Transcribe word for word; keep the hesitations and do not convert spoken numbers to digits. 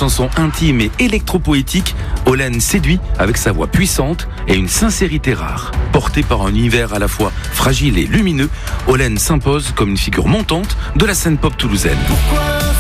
chansons intimes et électro-poétiques, Hollen séduit avec sa voix puissante et une sincérité rare. Porté par un univers à la fois fragile et lumineux, Hollen s'impose comme une figure montante de la scène pop toulousaine. Pourquoi